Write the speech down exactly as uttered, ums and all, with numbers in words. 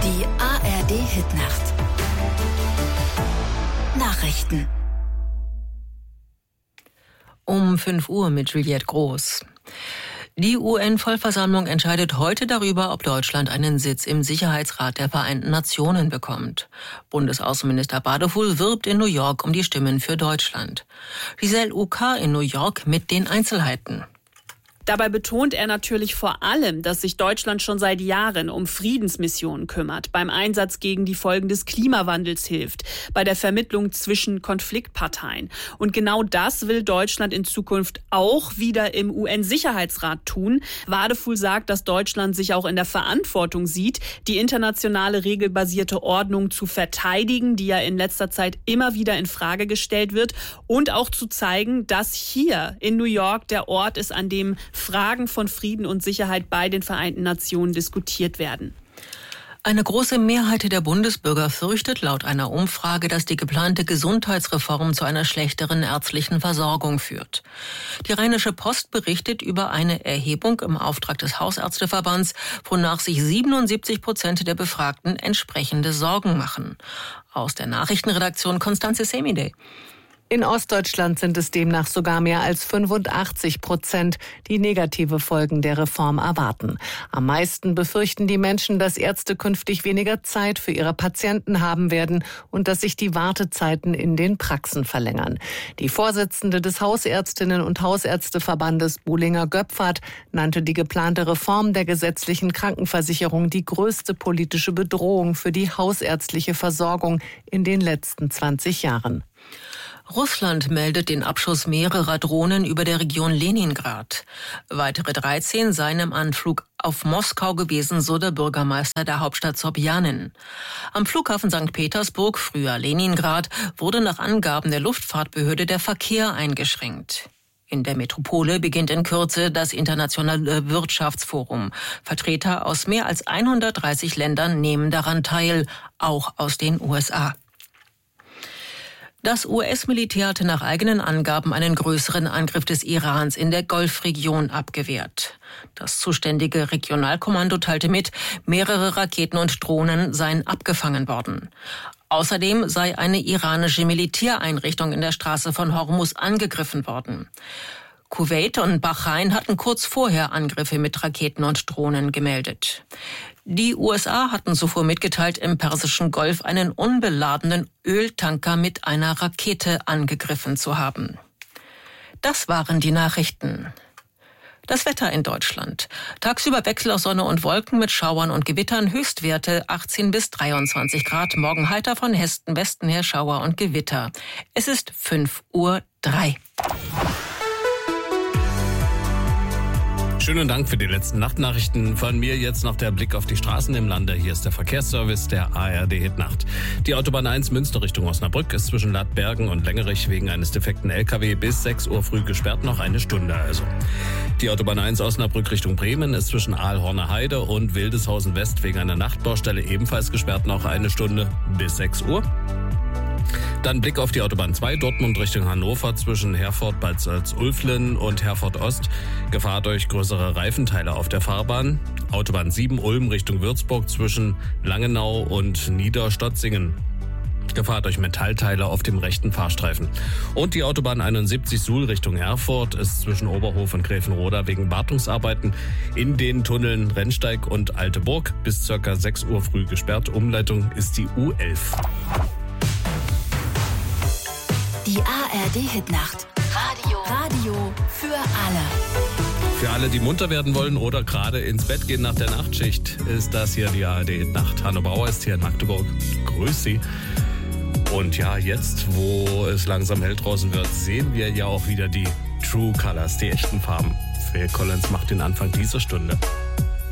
Die A R D-Hitnacht. Nachrichten. Um fünf Uhr mit Juliette Groß. Die U N-Vollversammlung entscheidet heute darüber, ob Deutschland einen Sitz im Sicherheitsrat der Vereinten Nationen bekommt. Bundesaußenminister Badewul wirbt in New York um die Stimmen für Deutschland. Giselle Uka in New York mit den Einzelheiten. Dabei betont er natürlich vor allem, dass sich Deutschland schon seit Jahren um Friedensmissionen kümmert, beim Einsatz gegen die Folgen des Klimawandels hilft, bei der Vermittlung zwischen Konfliktparteien. Und genau das will Deutschland in Zukunft auch wieder im U N-Sicherheitsrat tun. Wadefuhl sagt, dass Deutschland sich auch in der Verantwortung sieht, die internationale regelbasierte Ordnung zu verteidigen, die ja in letzter Zeit immer wieder in Frage gestellt wird, und auch zu zeigen, dass hier in New York der Ort ist, an dem Fragen von Frieden und Sicherheit bei den Vereinten Nationen diskutiert werden. Eine große Mehrheit der Bundesbürger fürchtet laut einer Umfrage, dass die geplante Gesundheitsreform zu einer schlechteren ärztlichen Versorgung führt. Die Rheinische Post berichtet über eine Erhebung im Auftrag des Hausärzteverbands, wonach sich siebenundsiebzig Prozent der Befragten entsprechende Sorgen machen. Aus der Nachrichtenredaktion Constanze Semide. In Ostdeutschland sind es demnach sogar mehr als fünfundachtzig Prozent, die negative Folgen der Reform erwarten. Am meisten befürchten die Menschen, dass Ärzte künftig weniger Zeit für ihre Patienten haben werden und dass sich die Wartezeiten in den Praxen verlängern. Die Vorsitzende des Hausärztinnen- und Hausärzteverbandes, Buhlinger Göpfert, nannte die geplante Reform der gesetzlichen Krankenversicherung die größte politische Bedrohung für die hausärztliche Versorgung in den letzten zwanzig Jahren. Russland meldet den Abschuss mehrerer Drohnen über der Region Leningrad. Weitere dreizehn seien im Anflug auf Moskau gewesen, so der Bürgermeister der Hauptstadt Sobjanin. Am Flughafen Sankt Petersburg, früher Leningrad, wurde nach Angaben der Luftfahrtbehörde der Verkehr eingeschränkt. In der Metropole beginnt in Kürze das Internationale Wirtschaftsforum. Vertreter aus mehr als hundertdreißig Ländern nehmen daran teil, auch aus den U S A. Das U S-Militär hatte nach eigenen Angaben einen größeren Angriff des Irans in der Golfregion abgewehrt. Das zuständige Regionalkommando teilte mit, mehrere Raketen und Drohnen seien abgefangen worden. Außerdem sei eine iranische Militäreinrichtung in der Straße von Hormuz angegriffen worden. Kuwait und Bahrain hatten kurz vorher Angriffe mit Raketen und Drohnen gemeldet. Die U S A hatten zuvor mitgeteilt, im Persischen Golf einen unbeladenen Öltanker mit einer Rakete angegriffen zu haben. Das waren die Nachrichten. Das Wetter in Deutschland. Tagsüber Wechsel aus Sonne und Wolken mit Schauern und Gewittern, Höchstwerte achtzehn bis dreiundzwanzig Grad. Morgen heiter von Hessen, Westen her Schauer und Gewitter. Es ist fünf Uhr drei. Schönen Dank für die letzten Nachtnachrichten. Von mir jetzt noch der Blick auf die Straßen im Lande. Hier ist der Verkehrsservice der A R D-Hitnacht. Die Autobahn eins Münster Richtung Osnabrück ist zwischen Ladbergen und Längerich wegen eines defekten L K W bis sechs Uhr früh gesperrt, noch eine Stunde also. Die Autobahn eins Osnabrück Richtung Bremen ist zwischen Aalhorner Heide und Wildeshausen West wegen einer Nachtbaustelle ebenfalls gesperrt, noch eine Stunde bis sechs Uhr. Dann Blick auf die Autobahn zwei, Dortmund Richtung Hannover zwischen Herford, Bad Salzuflen und Herford Ost. Gefahr durch größere Reifenteile auf der Fahrbahn. Autobahn sieben, Ulm Richtung Würzburg zwischen Langenau und Niederstotzingen. Gefahr durch Metallteile auf dem rechten Fahrstreifen. Und die Autobahn einundsiebzig Suhl Richtung Erfurt ist zwischen Oberhof und Gräfenroda wegen Wartungsarbeiten in den Tunneln Rennsteig und Alteburg bis ca. sechs Uhr früh gesperrt. Umleitung ist die U elf. Die A R D-Hitnacht. Radio. Radio für alle. Für alle, die munter werden wollen oder gerade ins Bett gehen nach der Nachtschicht, ist das hier die A R D-Hitnacht. Hanno Bauer ist hier in Magdeburg. Grüß Sie. Und ja, jetzt, wo es langsam hell draußen wird, sehen wir ja auch wieder die True Colors, die echten Farben. Phil Collins macht den Anfang dieser Stunde.